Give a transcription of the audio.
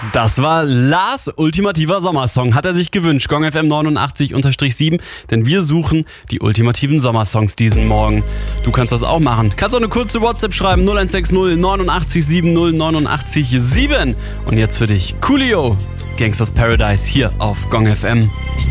Das war Lars ultimativer Sommersong, hat er sich gewünscht. Gong FM 89-7, denn wir suchen die ultimativen Sommersongs diesen Morgen. Du kannst das auch machen. Kannst auch eine kurze WhatsApp schreiben, 0160 89 70 89 7. Und jetzt für dich Coolio, Gangsters Paradise hier auf Gong FM.